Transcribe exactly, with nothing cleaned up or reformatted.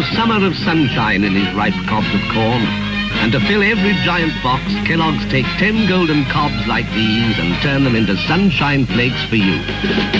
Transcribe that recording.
summer of sunshine in his ripe cobs of corn. And to fill every giant box, Kellogg's take ten golden cobs like these and turn them into sunshine flakes for you.